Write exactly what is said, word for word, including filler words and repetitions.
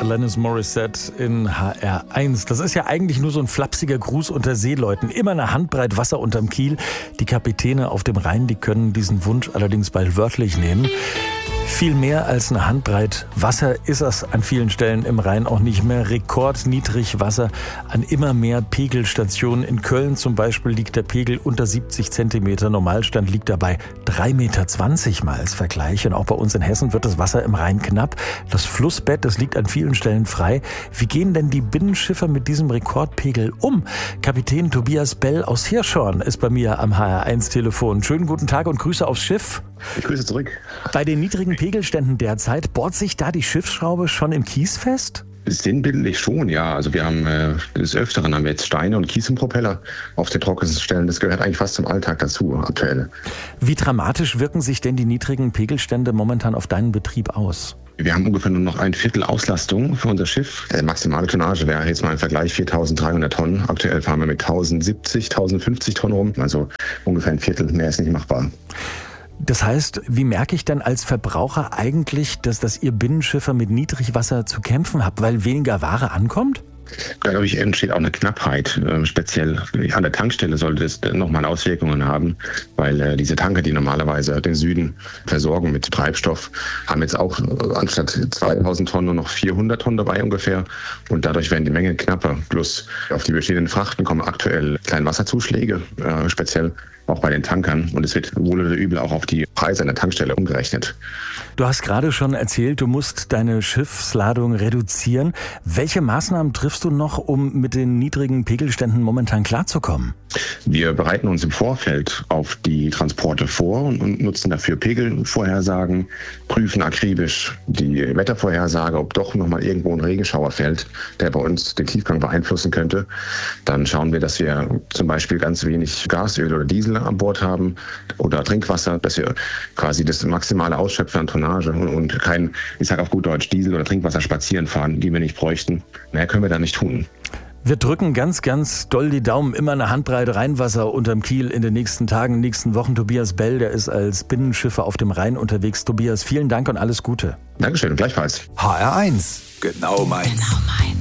Alanis Morissette in H R eins. Das ist ja eigentlich nur so ein flapsiger Gruß unter Seeleuten. Immer eine Handbreit Wasser unterm Kiel. Die Kapitäne auf dem Rhein, die können diesen Wunsch allerdings bald wörtlich nehmen. Viel mehr als eine Handbreit Wasser ist es an vielen Stellen im Rhein auch nicht mehr. Rekordniedrig Wasser an immer mehr Pegelstationen. In Köln zum Beispiel liegt der Pegel unter siebzig Zentimeter. Normalstand liegt dabei drei Meter zwanzig mal als Vergleich. Und auch bei uns in Hessen wird das Wasser im Rhein knapp. Das Flussbett, das liegt an vielen Stellen frei. Wie gehen denn die Binnenschiffer mit diesem Rekordpegel um? Kapitän Tobias Bell aus Hirschhorn ist bei mir am H R eins Telefon. Schönen guten Tag und Grüße aufs Schiff. Ich grüße zurück. Bei den niedrigen Pegelständen derzeit, bohrt sich da die Schiffsschraube schon im Kies fest? Sinnbildlich schon, ja. Also wir haben äh, des Öfteren haben wir jetzt Steine und Kies im Propeller auf den trockensten Stellen. Das gehört eigentlich fast zum Alltag dazu aktuell. Wie dramatisch wirken sich denn die niedrigen Pegelstände momentan auf deinen Betrieb aus? Wir haben ungefähr nur noch ein Viertel Auslastung für unser Schiff. Die maximale Tonnage wäre jetzt mal im Vergleich viertausenddreihundert Tonnen. Aktuell fahren wir mit tausendsiebzig, tausendfünfzig Tonnen rum. Also ungefähr ein Viertel, mehr ist nicht machbar. Das heißt, wie merke ich dann als Verbraucher eigentlich, dass, dass ihr Binnenschiffer mit Niedrigwasser zu kämpfen habt, weil weniger Ware ankommt? Dadurch entsteht auch eine Knappheit. Speziell an der Tankstelle sollte es nochmal Auswirkungen haben, weil diese Tanker, die normalerweise den Süden versorgen mit Treibstoff, haben jetzt auch anstatt zweitausend Tonnen nur noch vierhundert Tonnen dabei ungefähr. Und dadurch werden die Mengen knapper. Plus auf die bestehenden Frachten kommen aktuell Kleinwasserzuschläge, speziell auch bei den Tankern. Und es wird wohl oder übel auch auf die Preise an der Tankstelle umgerechnet. Du hast gerade schon erzählt, du musst deine Schiffsladung reduzieren. Welche Maßnahmen triffst du noch, um mit den niedrigen Pegelständen momentan klarzukommen? Wir bereiten uns im Vorfeld auf die Transporte vor und nutzen dafür Pegelvorhersagen, prüfen akribisch die Wettervorhersage, ob doch nochmal irgendwo ein Regenschauer fällt, der bei uns den Tiefgang beeinflussen könnte. Dann schauen wir, dass wir zum Beispiel ganz wenig Gasöl oder Diesel an Bord haben oder Trinkwasser, dass wir quasi das maximale ausschöpfen an Tonnage und, und kein, ich sage auf gut Deutsch, Diesel oder Trinkwasser spazieren fahren, die wir nicht bräuchten. Mehr können wir da nicht tun. Wir drücken ganz, ganz doll die Daumen. Immer eine Handbreit Rheinwasser unterm Kiel in den nächsten Tagen, nächsten Wochen. Tobias Bell, der ist als Binnenschiffer auf dem Rhein unterwegs. Tobias, vielen Dank und alles Gute. Dankeschön, gleichfalls. H R eins. Genau meins. Genau meins.